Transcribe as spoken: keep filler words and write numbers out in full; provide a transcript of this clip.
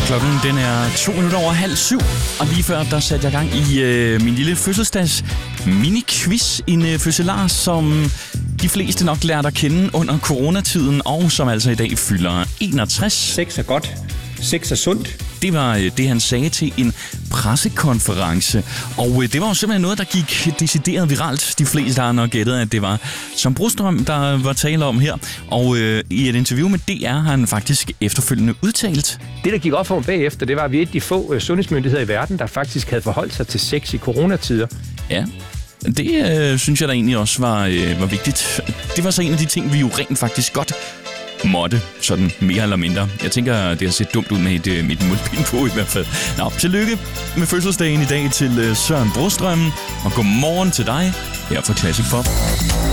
Klokken den er to minutter over halv syv, og lige før der satte jeg gang i øh, min lille fødselsdags mini-quiz. En øh, fødselar, som de fleste nok lærte at kende under coronatiden, og som altså i dag fylder enogtres. Sex er godt. Sex er sundt. Det var øh, det, han sagde til en pressekonference. Og øh, det var jo simpelthen noget, der gik decideret viralt. De fleste har nok gættet, at det var Søren Brostrøm, der var tale om her. Og øh, i et interview med D R har han faktisk efterfølgende udtalt. Det, der gik op for mig bagefter, det var, at vi er et af de få øh, sundhedsmyndigheder i verden, der faktisk havde forholdt sig til sex i coronatider. Ja, det øh, synes jeg da egentlig også var, øh, var vigtigt. Det var så en af de ting, vi jo rent faktisk godt måtte, sådan mere eller mindre. Jeg tænker, det har set dumt ud med et, øh, med et mundbind på i hvert fald. Nå, tillykke med fødselsdagen i dag til øh, Søren Brostrøm, og godmorgen til dig her fra Classic Pop.